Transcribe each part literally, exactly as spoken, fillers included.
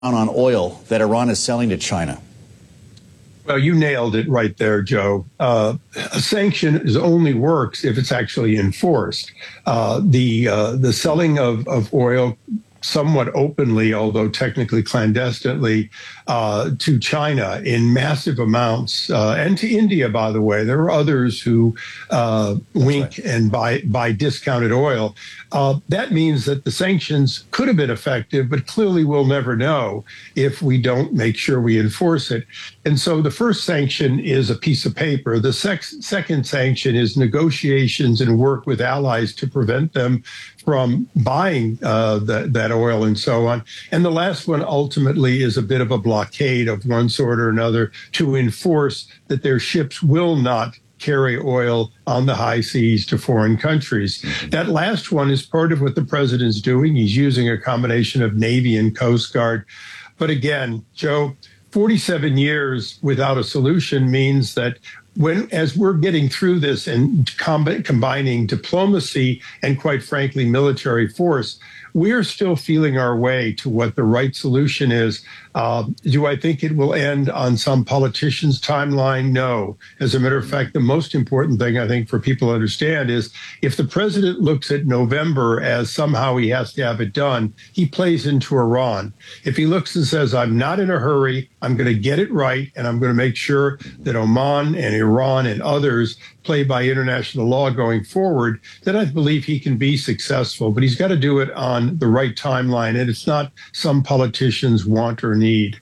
on oil that Iran is selling to China? Well, you nailed it right there, Joe. Uh, a sanction is only works if it's actually enforced. Uh, the uh, the selling of, of oil somewhat openly, although technically clandestinely, uh, to China in massive amounts, uh, and to India, by the way. There are others who uh, wink right. and buy, buy discounted oil. Uh, that means that the sanctions could have been effective, but clearly we'll never know if we don't make sure we enforce it. And so the first sanction is a piece of paper. The sec- second sanction is negotiations and work with allies to prevent them from buying uh, that, that oil and so on. And the last one ultimately is a bit of a blockade of one sort or another to enforce that their ships will not carry oil on the high seas to foreign countries. That last one is part of what the president's doing. He's using a combination of Navy and Coast Guard. But again, Joe, forty-seven years without a solution means that when, as we're getting through this and comb- combining diplomacy and, quite frankly, military force, we're still feeling our way to what the right solution is. Uh, do I think it will end on some politician's timeline? No. As a matter of fact, the most important thing I think for people to understand is if the president looks at November as somehow he has to have it done, he plays into Iran. If he looks and says, I'm not in a hurry, I'm going to get it right, and I'm going to make sure that Oman and Iran and others play by international law going forward, then I believe he can be successful. But he's got to do it on the right timeline, and it's not some politician's want or need.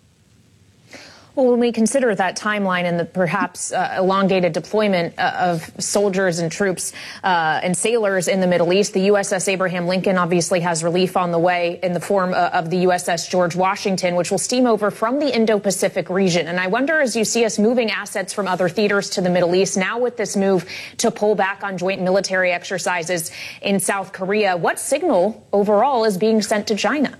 Well, when we consider that timeline and the perhaps uh, elongated deployment uh, of soldiers and troops uh, and sailors in the Middle East, the U S S Abraham Lincoln obviously has relief on the way in the form uh, of the U S S George Washington, which will steam over from the Indo-Pacific region. And I wonder, as you see us moving assets from other theaters to the Middle East, now with this move to pull back on joint military exercises in South Korea, what signal overall is being sent to China?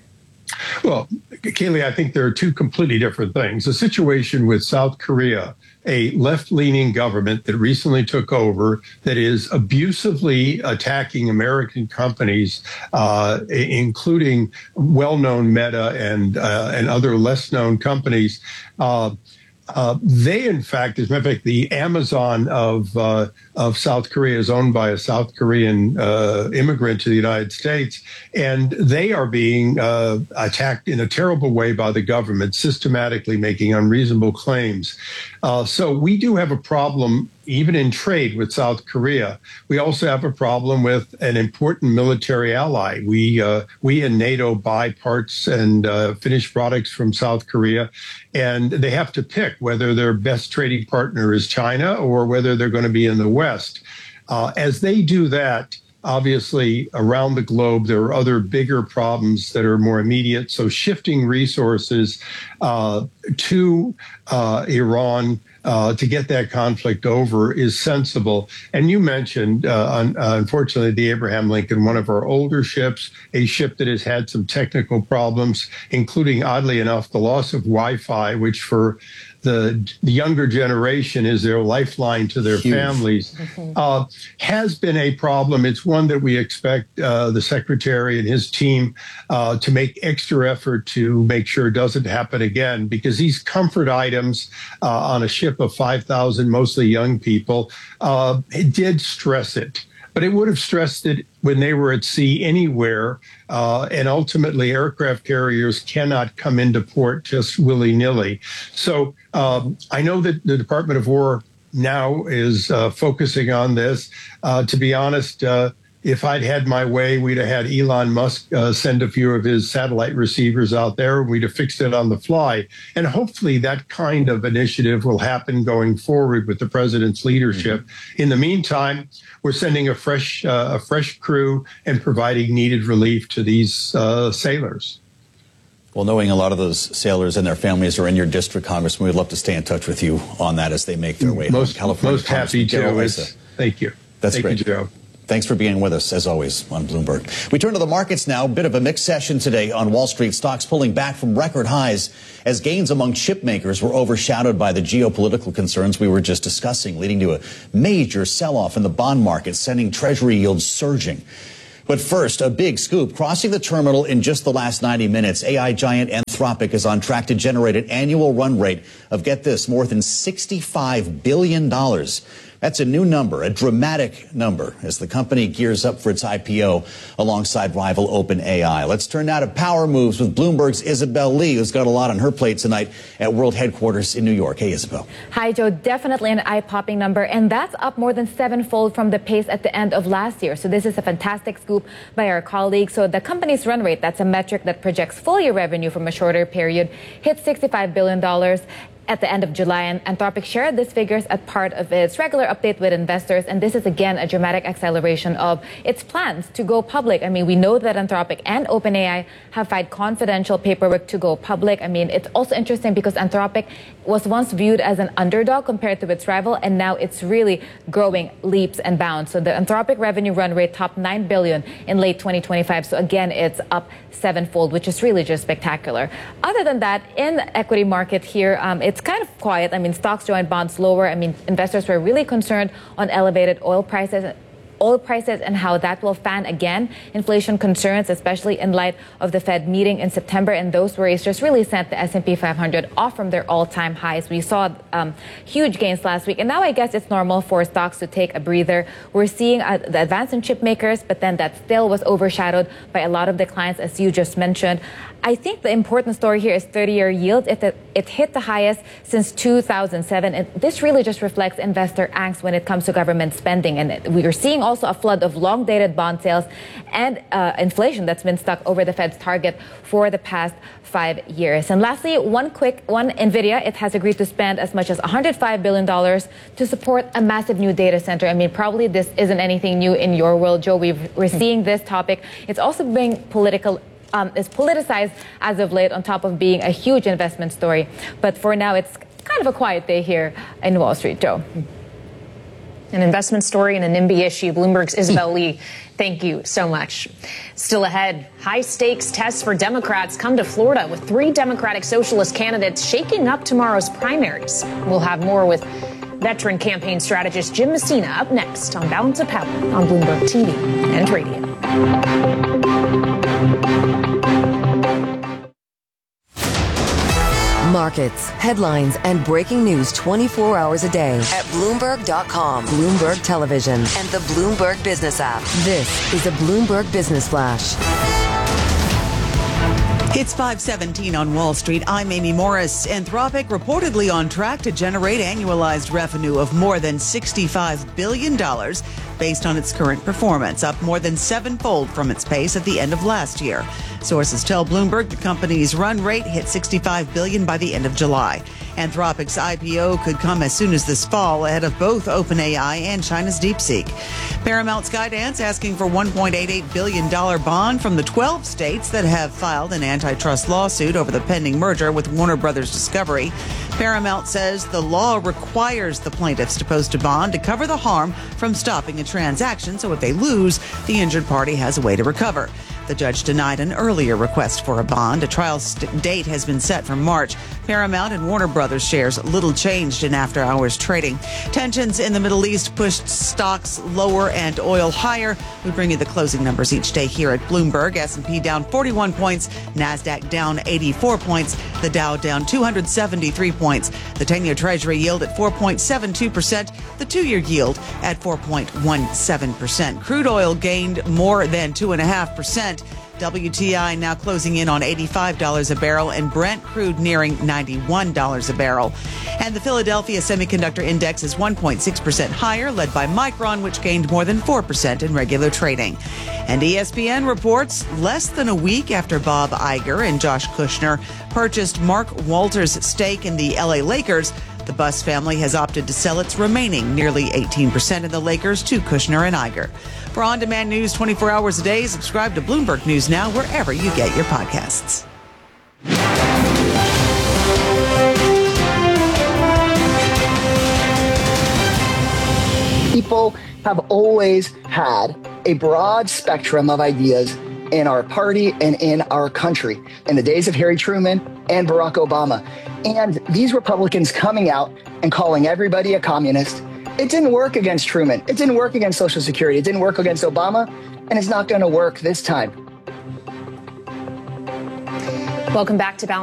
Well, Kayleigh, I think there are two completely different things. The situation with South Korea, a left-leaning government that recently took over that is abusively attacking American companies, uh, including well-known Meta and uh, and other less-known companies. Uh, Uh, they, in fact, as a matter of fact, the Amazon of uh, of South Korea is owned by a South Korean uh, immigrant to the United States, and they are being uh, attacked in a terrible way by the government, systematically making unreasonable claims. Uh, so we do have a problem even in trade with South Korea. We also have a problem with an important military ally. We uh, we in NATO buy parts and uh, finished products from South Korea, and they have to pick whether their best trading partner is China or whether they're going to be in the West. Uh, as they do that, obviously, around the globe, there are other bigger problems that are more immediate. So shifting resources uh, to uh, Iran uh, to get that conflict over is sensible. And you mentioned, uh, un- uh, unfortunately, the Abraham Lincoln, one of our older ships, a ship that has had some technical problems, including, oddly enough, the loss of Wi-Fi, which for The, the younger generation is their lifeline to their Huge. families, uh, has been a problem. It's one that we expect uh, the secretary and his team uh, to make extra effort to make sure it doesn't happen again, because these comfort items uh, on a ship of five thousand, mostly young people, uh, it did stress it. But it would have stressed it when they were at sea anywhere. Uh, and ultimately, aircraft carriers cannot come into port just willy-nilly. So um, I know that the Department of War now is uh, focusing on this. Uh, to be honest, uh, if I'd had my way, we'd have had Elon Musk uh, send a few of his satellite receivers out there. We'd have fixed it on the fly. And hopefully that kind of initiative will happen going forward with the president's leadership. Mm-hmm. In the meantime, we're sending a fresh, uh, a fresh crew and providing needed relief to these uh, sailors. Well, knowing a lot of those sailors and their families are in your district, Congressman, we'd love to stay in touch with you on that as they make their way most, home. California most happy to. Thank you. That's Thank great. you, Joe. Thanks for being with us, as always, on Bloomberg. We turn to the markets now. A bit of a mixed session today on Wall Street. Stocks pulling back from record highs as gains among chip makers were overshadowed by the geopolitical concerns we were just discussing, leading to a major sell-off in the bond market, sending Treasury yields surging. But first, a big scoop. Crossing the terminal in just the last ninety minutes, A I giant Anthropic is on track to generate an annual run rate of, get this, more than sixty-five billion dollars. That's a new number, a dramatic number, as the company gears up for its I P O alongside rival OpenAI. Let's turn now to power moves with Bloomberg's Isabel Lee, who's got a lot on her plate tonight at World Headquarters in New York. Hey, Isabel. Hi, Joe. Definitely an eye-popping number, and that's up more than sevenfold from the pace at the end of last year. So this is a fantastic scoop by our colleague. So the company's run rate, that's a metric that projects full-year revenue from a shorter period, hit sixty-five billion dollars. At the end of July, and Anthropic shared these figures as part of its regular update with investors. And this is, again, a dramatic acceleration of its plans to go public. I mean, we know that Anthropic and OpenAI have filed confidential paperwork to go public. I mean, it's also interesting because Anthropic was once viewed as an underdog compared to its rival, and now it's really growing leaps and bounds. So the Anthropic revenue run rate topped nine billion dollars in late twenty twenty-five. So again, it's up sevenfold, which is really just spectacular. Other than that, in the equity market here, um, it's kind of quiet. I mean, stocks joined bonds lower. I mean, investors were really concerned on elevated oil prices. Oil prices and how that will fan again inflation concerns, especially in light of the Fed meeting in September. And those worries just really sent the S and P five hundred off from their all-time highs. We saw um, huge gains last week. And now I guess it's normal for stocks to take a breather. We're seeing uh, the advance in chip makers, but then that still was overshadowed by a lot of declines, as you just mentioned. I think the important story here is thirty-year yield. It, it hit the highest since two thousand seven. And this really just reflects investor angst when it comes to government spending. And we are seeing also a flood of long-dated bond sales and uh, inflation that's been stuck over the Fed's target for the past five years. And lastly, one quick one, NVIDIA, it has agreed to spend as much as one hundred five billion dollars to support a massive new data center. I mean, probably this isn't anything new in your world, Joe. We've, we're seeing this topic. It's also being political. Um, is politicized as of late, on top of being a huge investment story. But for now, it's kind of a quiet day here in Wall Street, Joe. An investment story and a NIMBY issue. Bloomberg's Isabel Lee, thank you so much. Still ahead, high-stakes tests for Democrats come to Florida with three Democratic Socialist candidates shaking up tomorrow's primaries. We'll have more with veteran campaign strategist Jim Messina up next on Balance of Power on Bloomberg T V and radio. Markets, headlines, and breaking news twenty-four hours a day at Bloomberg dot com, Bloomberg Television, and the Bloomberg Business app. This is a Bloomberg Business Flash. It's five seventeen on Wall Street. I'm Amy Morris. Anthropic reportedly on track to generate annualized revenue of more than sixty-five billion dollars based on its current performance, up more than sevenfold from its pace at the end of last year. Sources tell Bloomberg the company's run rate hit sixty-five billion dollars by the end of July. Anthropic's I P O could come as soon as this fall, ahead of both OpenAI and China's DeepSeek. Paramount Skydance asking for one point eight eight billion dollars bond from the twelve states that have filed an antitrust lawsuit over the pending merger with Warner Brothers Discovery. Paramount says the law requires the plaintiffs to post a bond to cover the harm from stopping a transaction, so if they lose, the injured party has a way to recover. The judge denied an earlier request for a bond. A trial st- date has been set for March. Paramount and Warner Brothers shares little changed in after-hours trading. Tensions in the Middle East pushed stocks lower and oil higher. We bring you the closing numbers each day here at Bloomberg. S and P down forty-one points. NASDAQ down eighty-four points. The Dow down two hundred seventy-three points. The ten-year Treasury yield at four point seven two percent. The two-year yield at four point one seven percent. Crude oil gained more than two point five percent. W T I now closing in on eighty-five dollars a barrel, and Brent crude nearing ninety-one dollars a barrel. And the Philadelphia Semiconductor Index is one point six percent higher, led by Micron, which gained more than four percent in regular trading. And E S P N reports less than a week after Bob Iger and Josh Kushner purchased Mark Walters' stake in the L A Lakers, the Buss family has opted to sell its remaining nearly eighteen percent in the Lakers to Kushner and Iger. For on-demand news twenty-four hours a day, subscribe to Bloomberg News Now wherever you get your podcasts. People have always had a broad spectrum of ideas in our party and in our country, in the days of Harry Truman and Barack Obama. And these Republicans coming out and calling everybody a communist, It didn't work against Truman. It didn't work against Social Security. It didn't work against Obama, and it's not going to work this time. Welcome back to Balance.